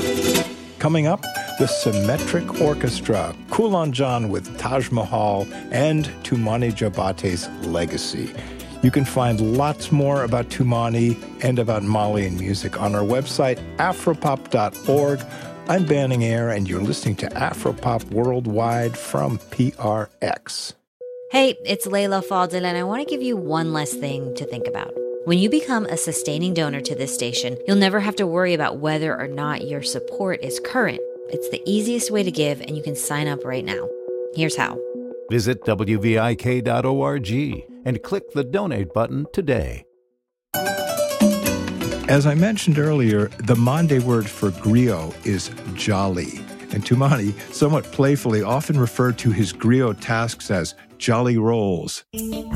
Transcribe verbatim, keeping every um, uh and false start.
Coming up, the Symmetric Orchestra, Kulan Jan with Taj Mahal, and Toumani Jabate's legacy. You can find lots more about Toumani and about Malian music on our website, afropop dot org. I'm Banning Eyre, and you're listening to Afropop Worldwide from P R X. Hey, it's Layla Fadel, and I want to give you one less thing to think about. When you become a sustaining donor to this station, you'll never have to worry about whether or not your support is current. It's the easiest way to give, and you can sign up right now. Here's how. Visit W V I K dot org and click the donate button today. As I mentioned earlier, the Mande word for griot is jolly, and Toumani, somewhat playfully, often referred to his griot tasks as jolly rolls.